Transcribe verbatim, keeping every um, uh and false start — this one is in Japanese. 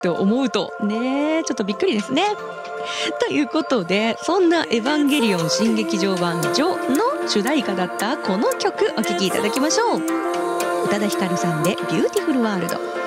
と思うとね、ちょっとびっくりですね。ということで、そんな「エヴァンゲリオン新劇場版ジョ」の主題歌だったこの曲お聴きいただきましょう。宇多田ヒカルさんで「ビューティフルワールド」。